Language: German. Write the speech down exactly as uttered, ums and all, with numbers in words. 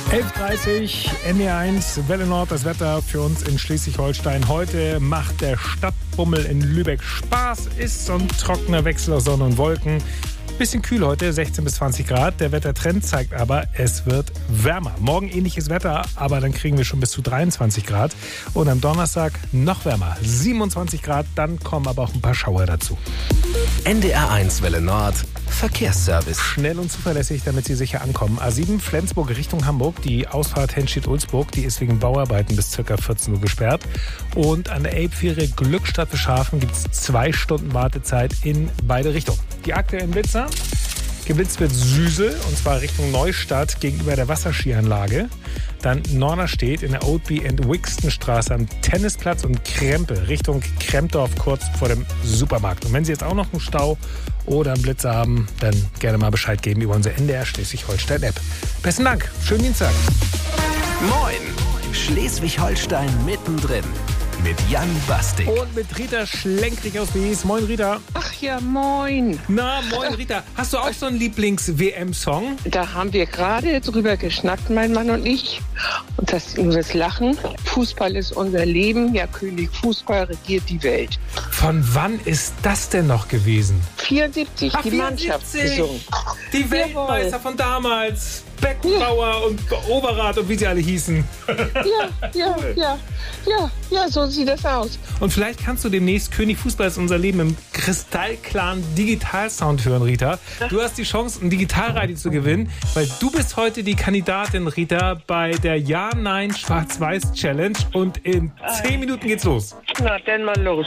elf Uhr dreißig, N D R eins, Welle Nord, das Wetter für uns in Schleswig-Holstein. Heute macht der Stadtbummel in Lübeck Spaß, ist so ein trockener Wechsel aus Sonne und Wolken. Bisschen kühl heute, sechzehn bis zwanzig Grad. Der Wettertrend zeigt aber, es wird wärmer. Morgen ähnliches Wetter, aber dann kriegen wir schon bis zu dreiundzwanzig Grad. Und am Donnerstag noch wärmer, siebenundzwanzig Grad. Dann kommen aber auch ein paar Schauer dazu. N D R eins Welle Nord, Verkehrsservice. Schnell und zuverlässig, damit Sie sicher ankommen. A sieben Flensburg Richtung Hamburg. Die Ausfahrt Henstedt-Ulzburg, die ist wegen Bauarbeiten bis ca. vierzehn Uhr gesperrt. Und an der Elbfähre Glückstadt Beschafen gibt es zwei Stunden Wartezeit in beide Richtungen. Die aktuellen Blitzer. Geblitzt wird Süsel, und zwar Richtung Neustadt gegenüber der Wasserskianlage. Dann Norderstedt in der Oldby and Wixton Straße am Tennisplatz und Krempe Richtung Krempdorf kurz vor dem Supermarkt. Und wenn Sie jetzt auch noch einen Stau oder einen Blitzer haben, dann gerne mal Bescheid geben über unsere N D R Schleswig-Holstein-App. Besten Dank, schönen Dienstag. Moin, Schleswig-Holstein mittendrin. Mit Jan Bastik. Und mit Rita Schlenkrich aus Wies. Moin, Rita. Ach ja, moin. Na, moin, Rita. Hast du auch so einen Lieblings-W M-Song? Da haben wir gerade drüber geschnackt, mein Mann und ich. Und das nur das Lachen. Fußball ist unser Leben. Ja, König Fußball regiert die Welt. Von wann ist das denn noch gewesen? vierundsiebzig, Ach, die Mannschaft gesungen. Die Weltmeister Jawohl. von damals. Beckenbauer und Overath und wie sie alle hießen. Ja, ja, Cool. ja, ja, ja, so sieht das aus. Und vielleicht kannst du demnächst König Fußball ist unser Leben im kristallklaren Digitalsound hören, Rita. Du hast die Chance, ein Digitalradio zu gewinnen, weil du bist heute die Kandidatin, Rita, bei der Ja-Nein-Schwarz-Weiß-Challenge und in zehn Minuten geht's los. Na, dann mal los.